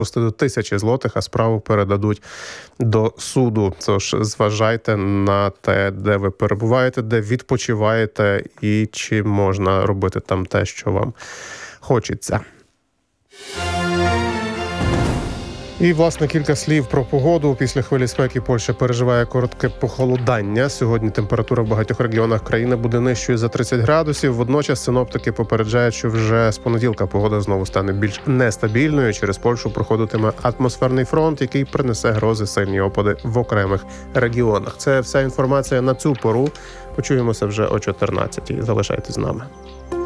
до 1000 злотих, а справу передадуть до суду. Тож зважайте на те, де ви перебуваєте, де відпочиваєте і чи можна робити там те, що вам хочеться. І, власне, кілька слів про погоду. Після хвилі спеки Польща переживає коротке похолодання. Сьогодні температура в багатьох регіонах країни буде нижчою за 30 градусів. Водночас синоптики попереджають, що вже з понеділка погода знову стане більш нестабільною. Через Польщу проходитиме атмосферний фронт, який принесе грози, сильні опади в окремих регіонах. Це вся інформація на цю пору. Почуємося вже о 14-й. Залишайтесь з нами.